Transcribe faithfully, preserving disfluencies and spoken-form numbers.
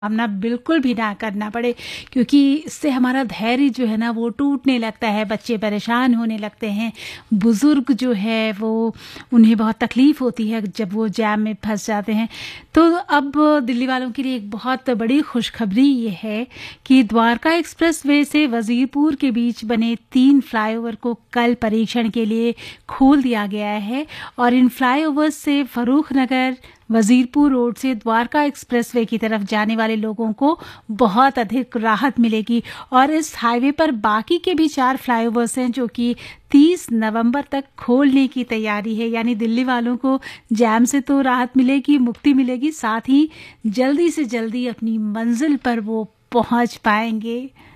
सामना बिल्कुल भी ना करना पड़े, क्योंकि इससे हमारा धैर्य जो है ना वो टूटने लगता है, बच्चे परेशान होने लगते हैं, बुज़ुर्ग जो है वो उन्हें बहुत तकलीफ़ होती है जब वो जैम में फँस जाते हैं। तो अब दिल्ली वालों के लिए एक बहुत बड़ी खुशखबरी ये है कि द्वारका एक्सप्रेसवे से वज़ीरपुर के बीच बने तीन फ्लाईओवर को कल परीक्षण के लिए खोल दिया गया है और इन फ्लाईओवर्स से फर्रुखनगर वज़ीरपुर रोड से द्वारका एक्सप्रेसवे की तरफ जाने वाले लोगों को बहुत अधिक राहत मिलेगी। और इस हाईवे पर बाकी के भी चार फ्लाईओवर्स हैं जो कि तीस नवंबर तक खोलने की तैयारी है। यानी दिल्ली वालों को जैम से तो राहत मिलेगी, मुक्ति मिलेगी, साथ ही जल्दी से जल्दी अपनी मंजिल पर वो पहुंच पाएंगे।